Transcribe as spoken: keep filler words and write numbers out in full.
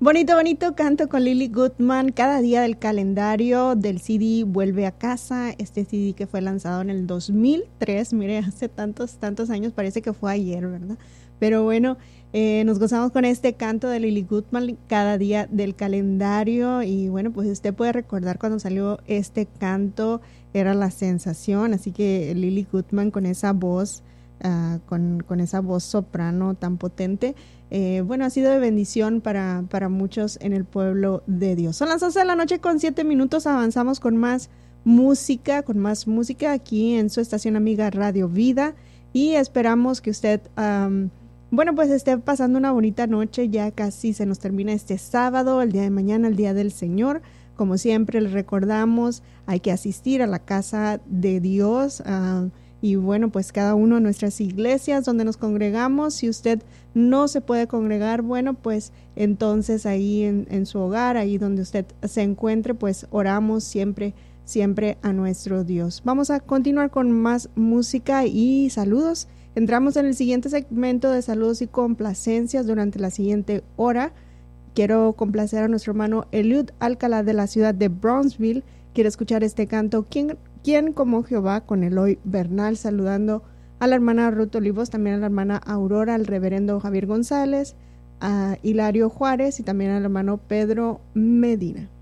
Bonito, bonito canto con Lily Goodman, cada día del calendario del C D Vuelve a Casa, este C D que fue lanzado en el dos mil tres, mire, hace tantos, tantos años, parece que fue ayer, ¿verdad? Pero bueno, eh, nos gozamos con este canto de Lily Goodman, cada día del calendario, y bueno, pues usted puede recordar cuando salió este canto, era la sensación, así que Lily Goodman con esa voz, uh, con, con esa voz soprano tan potente, Eh, bueno, ha sido de bendición para, para muchos en el pueblo de Dios. Son las once de la noche con siete minutos, avanzamos con más música, con más música aquí en su estación amiga Radio Vida, y esperamos que usted, um, bueno, pues esté pasando una bonita noche. Ya casi se nos termina este sábado, el día de mañana, el Día del Señor. Como siempre les recordamos, hay que asistir a la casa de Dios, uh, y bueno, pues cada uno de nuestras iglesias donde nos congregamos. Si usted no se puede congregar, bueno, pues entonces ahí en, en su hogar, ahí donde usted se encuentre, pues oramos siempre, siempre a nuestro Dios. Vamos a continuar con más música y saludos. Entramos en el siguiente segmento de saludos y complacencias durante la siguiente hora. Quiero complacer a nuestro hermano Eliud Alcalá de la ciudad de Brownsville. Quiero escuchar este canto, ¿Quién, quién como Jehová?, con Eloy Bernal, saludando a la hermana Ruth Olivos, también a la hermana Aurora, al reverendo Javier González, a Hilario Juárez y también al hermano Pedro Medina.